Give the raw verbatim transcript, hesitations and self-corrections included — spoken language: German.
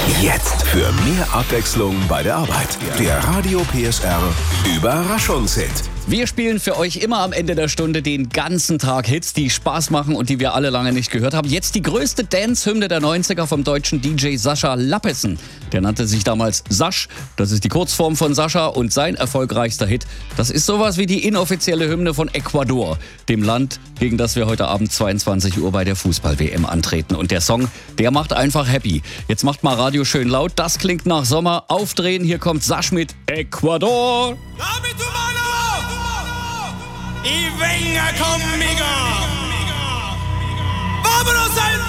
Jetzt für mehr Abwechslung bei der Arbeit. Der Radio P S R Überraschungshit. Wir spielen für euch immer am Ende der Stunde den ganzen Tag Hits, die Spaß machen und die wir alle lange nicht gehört haben. Jetzt die größte Dance-Hymne der neunziger vom deutschen D J Sascha Lappesen. Der nannte sich damals Sasch, das ist die Kurzform von Sascha, und sein erfolgreichster Hit, das ist sowas wie die inoffizielle Hymne von Ecuador, dem Land, gegen das wir heute Abend zweiundzwanzig Uhr bei der Fußball-W M antreten. Und der Song, der macht einfach happy. Jetzt macht mal Radio schön laut, das klingt nach Sommer. Aufdrehen, hier kommt Sasch mit Ecuador. Y venga conmigo. Vámonos al